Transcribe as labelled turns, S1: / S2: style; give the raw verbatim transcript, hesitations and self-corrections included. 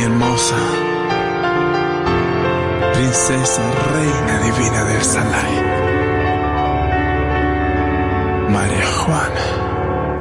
S1: hermosa, princesa, reina divina del Salai, María Juana.